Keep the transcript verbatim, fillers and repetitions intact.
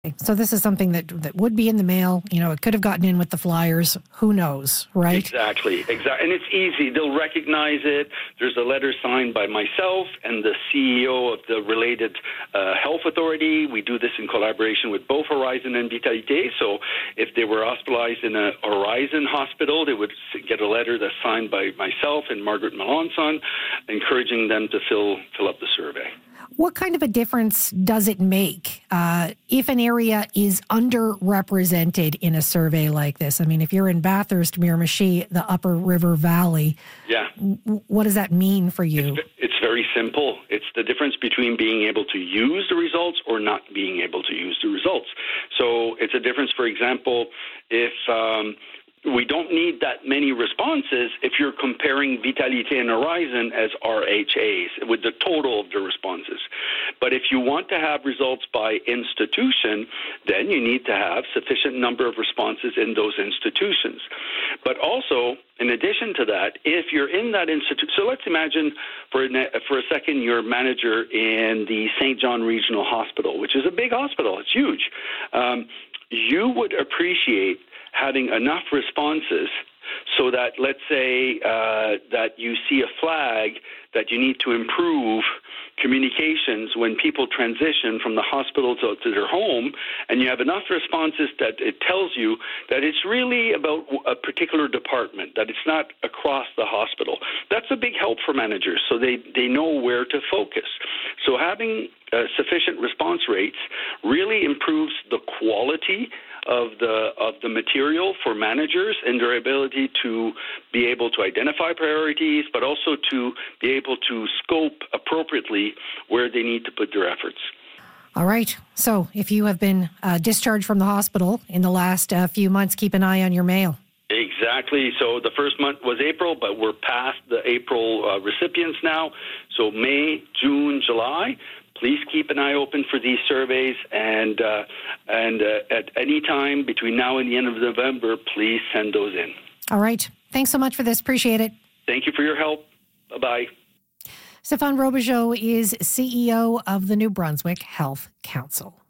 So this is something that that would be in the mail. You know, it could have gotten in with the flyers. Who knows, right? Exactly, exactly. And it's easy. They'll recognize it. There's a letter signed by myself and the C E O of the related uh, health authority. We do this in collaboration with both Horizon and Vitalité. So if they were hospitalized in a Horizon hospital, they would get a letter that's signed by myself and Margaret Melanson, encouraging them to fill fill up the survey. What kind of a difference does it make uh, if an area is underrepresented in a survey like this? I mean, if you're in Bathurst, Miramichi, the Upper River Valley, yeah, w- what does that mean for you? It's, it's very simple. It's the difference between being able to use the results or not being able to use the results. So it's a difference, for example, if... Um, we don't need that many responses if you're comparing Vitalité and Horizon as R H As with the total of the responses. But if you want to have results by institution, then you need to have sufficient number of responses in those institutions. But also, in addition to that, if you're in that institution, so let's imagine for a, for a second you're manager in the Saint John Regional Hospital, which is a big hospital. It's huge. Um, you would appreciate having enough responses so that, let's say, uh, that you see a flag that you need to improve communications when people transition from the hospital to, to their home, and you have enough responses that it tells you that it's really about a particular department, that it's not across the hospital. That's a big help for managers, so they, they know where to focus. So having uh, sufficient response rates really improves the quality of the of the material for managers and their ability to be able to identify priorities, but also to be able to scope appropriately where they need to put their efforts. All right. So if you have been uh, discharged from the hospital in the last uh, few months, keep an eye on your mail. Exactly. So the first month was April, but we're past the April uh, recipients now. So May, June, July. Please keep an eye open for these surveys, and uh, and uh, at any time between now and the end of November, please send those in. All right. Thanks so much for this. Appreciate it. Thank you for your help. Bye-bye. Stéphane Robigeau is C E O of the New Brunswick Health Council.